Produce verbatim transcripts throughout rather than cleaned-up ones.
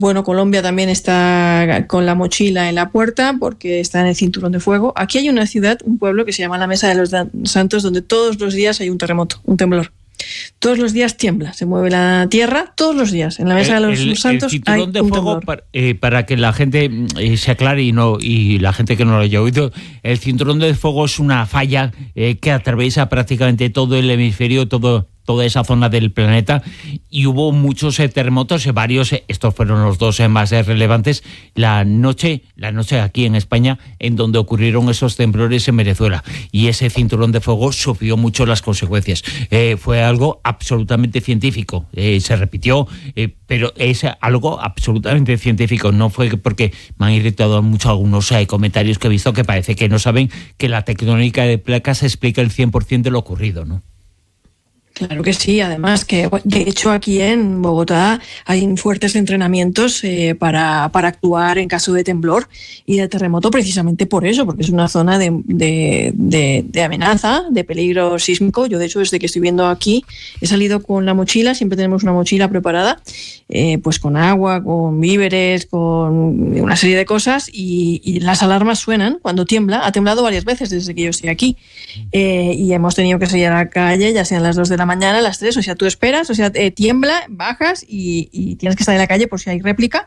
Bueno, Colombia también está con la mochila en la puerta porque está en el cinturón de fuego. Aquí hay una ciudad, un pueblo que se llama la Mesa de los Santos, donde todos los días hay un terremoto, un temblor. Todos los días tiembla, se mueve la tierra, todos los días. En la Mesa el, de los el, Santos el cinturón hay de un fuego, temblor. para, eh, para que la gente eh, se aclare y no y la gente que no lo haya oído, el cinturón de fuego es una falla eh, que atraviesa prácticamente todo el hemisferio, todo toda esa zona del planeta, y hubo muchos eh, terremotos, eh, varios, eh, estos fueron los dos eh, más eh, relevantes, la noche, la noche aquí en España, en donde ocurrieron esos temblores en Venezuela, y ese cinturón de fuego sufrió mucho las consecuencias. Eh, fue algo absolutamente científico, eh, se repitió, eh, pero es algo absolutamente científico, no fue porque me han irritado mucho algunos eh, comentarios que he visto que parece que no saben que la tectónica de placas explica el cien por ciento de lo ocurrido, ¿no? Claro que sí, además que de hecho aquí en Bogotá hay fuertes entrenamientos eh, para, para actuar en caso de temblor y de terremoto, precisamente por eso, porque es una zona de, de, de, de amenaza, de peligro sísmico. Yo de hecho desde que estoy viendo aquí he salido con la mochila, siempre tenemos una mochila preparada, eh, pues con agua, con víveres, con una serie de cosas, y, y las alarmas suenan cuando tiembla. Ha temblado varias veces desde que yo estoy aquí eh, y hemos tenido que salir a la calle, ya sean las dos de la mañana, a las tres, o sea, tú esperas, o sea, eh, tiembla, bajas y, y tienes que estar en la calle por si hay réplica.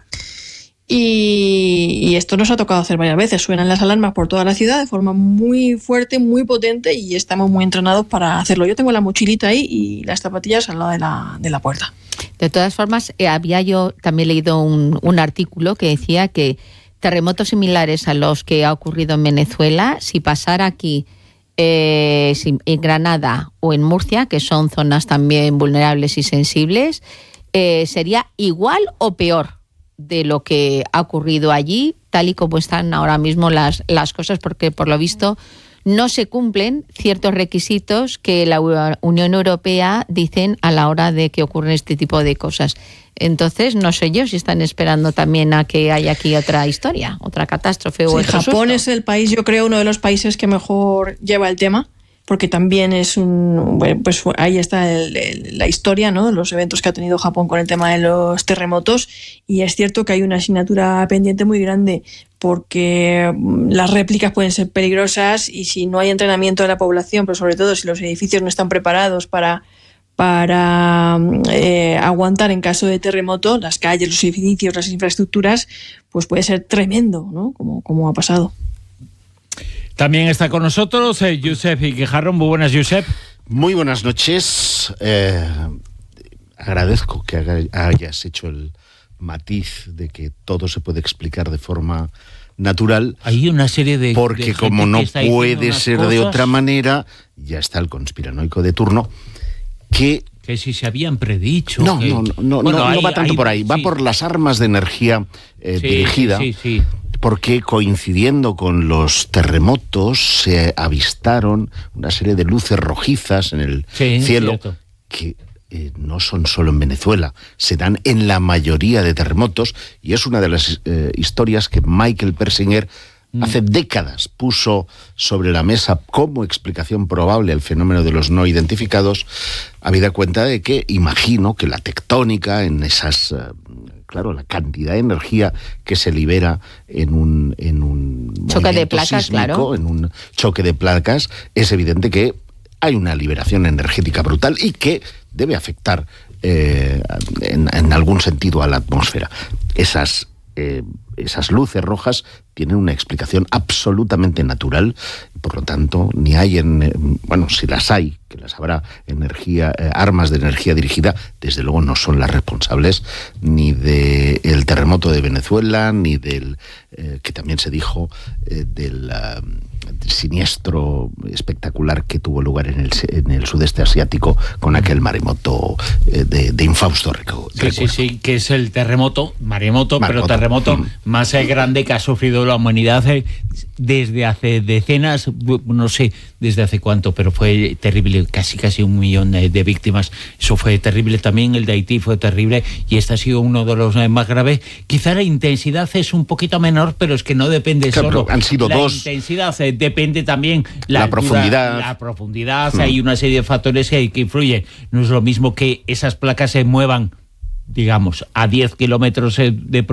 Y, y esto nos ha tocado hacer varias veces. Suenan las alarmas por toda la ciudad de forma muy fuerte, muy potente, y estamos muy entrenados para hacerlo. Yo tengo la mochilita ahí y las zapatillas al lado de la, de la puerta. De todas formas, eh, había yo también leído un, un artículo que decía que terremotos similares a los que ha ocurrido en Venezuela, si pasara aquí Eh, en Granada o en Murcia, que son zonas también vulnerables y sensibles, eh, sería igual o peor de lo que ha ocurrido allí, tal y como están ahora mismo las, las cosas, porque por lo visto no se cumplen ciertos requisitos que la Unión Europea dicen a la hora de que ocurren este tipo de cosas. Entonces, no sé yo si están esperando también a que haya aquí otra historia, otra catástrofe o sí, otro Japón susto. Es el país, yo creo, uno de los países que mejor lleva el tema, porque también es un... Bueno, pues ahí está el, el, la historia, ¿no?, de los eventos que ha tenido Japón con el tema de los terremotos, y es cierto que hay una asignatura pendiente muy grande, porque las réplicas pueden ser peligrosas, y si no hay entrenamiento de la población, pero sobre todo si los edificios no están preparados para... para eh, aguantar en caso de terremoto, las calles, los edificios, las infraestructuras, pues puede ser tremendo, ¿no?, como, como ha pasado. También está con nosotros eh, Josep Guijarro. Muy buenas, Josep. Muy buenas noches. Eh, agradezco que hayas hecho el matiz de que todo se puede explicar de forma natural. Hay una serie de... Porque de como no puede ser cosas, de otra manera, ya está el conspiranoico de turno, que... Que si se habían predicho... No, que... no, no, no, bueno, no, hay, no va tanto hay, por ahí, sí. va por las armas de energía eh, sí, dirigida, sí, sí, sí. porque coincidiendo con los terremotos se avistaron una serie de luces rojizas en el sí, cielo cierto. que eh, no son solo en Venezuela, se dan en la mayoría de terremotos, y es una de las eh, historias que Michael Persinger hace décadas puso sobre la mesa como explicación probable al fenómeno de los no identificados, habida cuenta de que imagino que la tectónica en esas, uh, claro, la cantidad de energía que se libera en un, en un choque de placas, sísmico, claro. en un choque de placas, es evidente que hay una liberación energética brutal y que debe afectar eh, en, en algún sentido a la atmósfera. Esas eh, esas luces rojas tienen una explicación absolutamente natural, por lo tanto, ni hay en, bueno, si las hay, que las habrá, energía, eh, armas de energía dirigida, desde luego no son las responsables ni del terremoto de Venezuela, ni del, eh, que también se dijo, eh, del, uh, del siniestro espectacular que tuvo lugar en el, en el sudeste asiático con aquel maremoto eh, de, de infausto recuerdo. Sí, sí, sí, que es el terremoto, maremoto, maremoto. pero terremoto Mm. más grande que ha sufrido la humanidad desde hace decenas, no sé desde hace cuánto, pero fue terrible, casi casi un millón de, de víctimas. Eso fue terrible también, el de Haití fue terrible, y este ha sido uno de los más graves. Quizá la intensidad es un poquito menor, pero es que no depende claro, solo. Han sido la dos. intensidad, eh, depende también la, la altura, profundidad. La profundidad, mm. hay una serie de factores que, que influyen. No es lo mismo que esas placas se muevan digamos, a diez kilómetros de